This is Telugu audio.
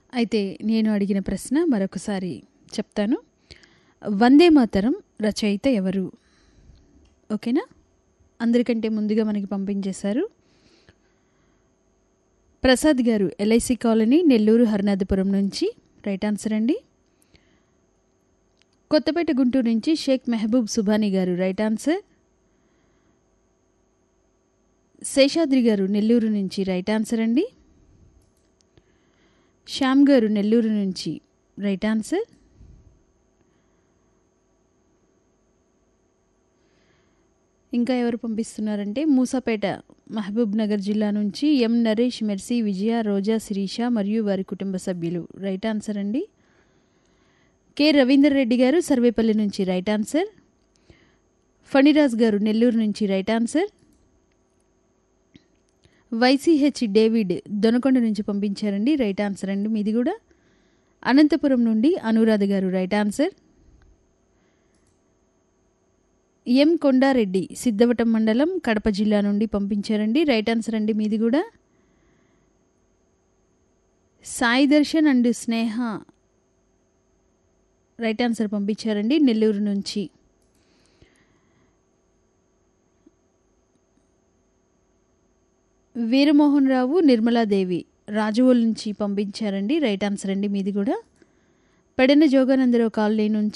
అయితే నేను అడిగిన ప్రశ్న మరొకసారి చెప్తాను. వందే మాతరం రచయిత ఎవరు? ఓకేనా? అందరికంటే ముందుగా మనకి పంపించేశారు ప్రసాద్ గారు, ఎల్ఐసి కాలనీ, నెల్లూరు హరినాథపురం నుంచి. రైట్ ఆన్సర్ అండి. కొత్తపేట గుంటూరు నుంచి షేక్ మెహబూబ్ సుబానీ గారు. Right answer. శేషాద్రి గారు నెల్లూరు నుంచి. రైట్ ఆన్సర్ అండి. శ్యామ్ గారు నెల్లూరు నుంచి. Right answer. ఇంకా ఎవరు పంపిస్తున్నారంటే మూసాపేట మహబూబ్ నగర్ జిల్లా నుంచి ఎం నరేష్, మెర్సీ, విజయ, రోజా, శిరీష మరియు వారి కుటుంబ సభ్యులు. రైట్ ఆన్సర్ అండి. కె రవీందర్ రెడ్డి గారు సర్వేపల్లి నుంచి. Right answer. ఫణిరాజ్ గారు నెల్లూరు నుంచి. Right answer. YCH David Donakonda నుంచి పంపించారండి. రైట్ ఆన్సర్ అండి మీది కూడా. అనంతపురం నుండి అనురాధ గారు. Right answer. ఎం కొండారెడ్డి సిద్ధవటం మండలం, కడప జిల్లా నుండి పంపించారండి. రైట్ ఆన్సర్ అండి మీది కూడా. Sai Darshan and Sneha right answer పంపించారండి నెల్లూరు నుంచి. వీరమోహన్ రావు, నిర్మలాదేవి రాజవోల్ నుంచి పంపించారండి. రైట్ ఆన్సర్ అండి మీది కూడా. పెడన జోగానందరావు కాలనీ నుంచి